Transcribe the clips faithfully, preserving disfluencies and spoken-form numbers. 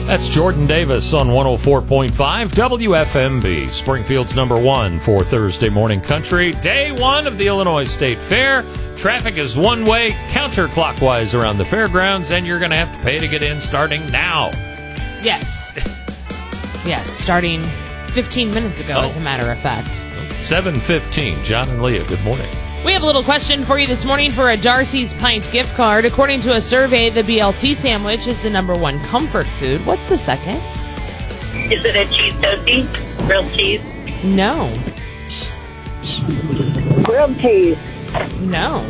That's Jordan Davis on one oh four point five W F M B, Springfield's number one for Thursday morning country. Day one of the Illinois State Fair. Traffic is one way, counterclockwise around the fairgrounds, and you're going to have to pay to get in starting now. Yes. Yes, starting fifteen minutes ago, oh. as a matter of fact. seven fifteen. John and Leah, good morning. We have a little question for you this morning for a Darcy's Pint gift card. According to a survey, the B L T sandwich is the number one comfort food. What's the second? Is it a cheese toastie? Grilled cheese? No. Grilled cheese. No.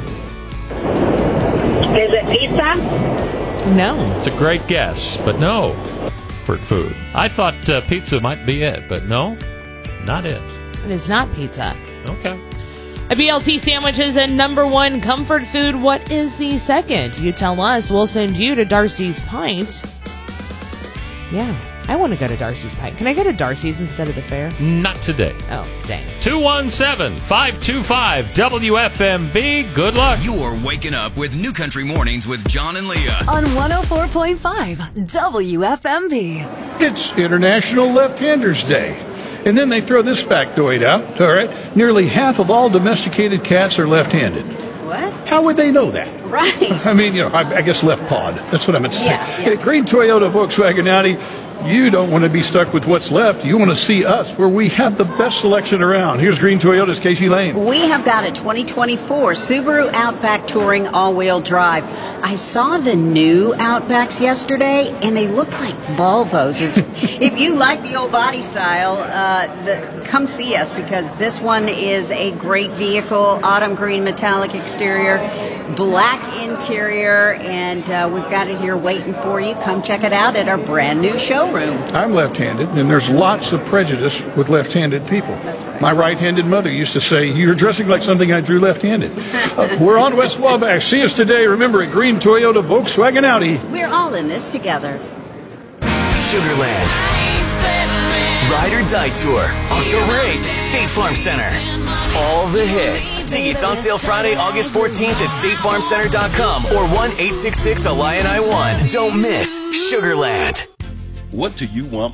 Is it pizza? No. It's a great guess, but no. Comfort food. I thought uh, pizza might be it, but no, not it. It is not pizza. Okay. A B L T sandwich is a number one comfort food. What is the second? You tell us. We'll send you to Darcy's Pint. Yeah, I want to go to Darcy's Pint. Can I go to Darcy's instead of the fair? Not today. Oh, dang. two one seven, five two five, W F M B. Good luck. You're waking up with New Country Mornings with John and Leah on one oh four point five W F M B. It's International Left-Handers Day. And then they throw this factoid out, all right? Nearly half of all domesticated cats are left-handed. What? How would they know that? Right. I mean, you know, I, I guess left-pawed. That's what I meant to say. Yeah, yeah. At Green Toyota Volkswagen Audi, you don't want to be stuck with what's left. You want to see us where we have the best selection around. Here's Green Toyota's Casey Lane. We have got a twenty twenty-four Subaru Outback Touring all-wheel drive. I saw the new Outbacks yesterday, and they look like Volvos. If, if you like the old body style, uh, the, come see us, because this one is a great vehicle. Autumn green metallic exterior, black interior, and uh, we've got it here waiting for you. Come check it out at our brand new showroom. I'm left-handed, and there's lots of prejudice with left-handed people. Right. My right-handed mother used to say, "You're dressing like something I drew left-handed." uh, we're on West Wabash. See us today. Remember, at Green Toyota Volkswagen Audi. We're all in this together. Sugarland Ride or Die Tour, October eighth, State Farm Center. All the hits. Tickets on sale Friday, August fourteenth at state farm center dot com or one eight six six A Lion I one. Don't miss Sugarland. What do you want